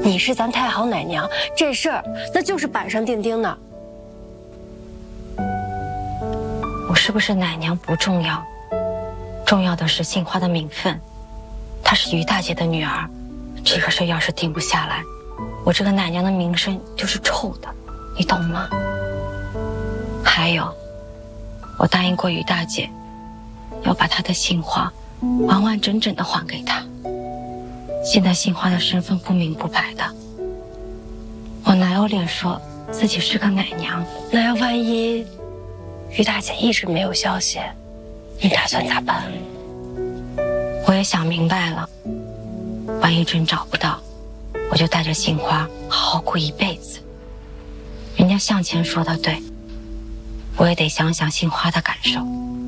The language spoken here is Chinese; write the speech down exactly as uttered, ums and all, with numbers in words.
你是咱太好奶娘，这事儿那就是板上钉钉的。 我是不是奶娘不重要，重要的是杏花的名分。她是于大姐的女儿，这个事要是定不下来，我这个奶娘的名声就是臭的，你懂吗？还有，我答应过于大姐，要把她的杏花完完整整的还给她。现在杏花的身份不明不白的，我哪有脸说自己是个奶娘？ 那要万一于大姐一直没有消息，你打算咋办？ 我也想明白了，万一真找不到，我就带着杏花好好过一辈子。人家向前说的对，我也得想想杏花的感受。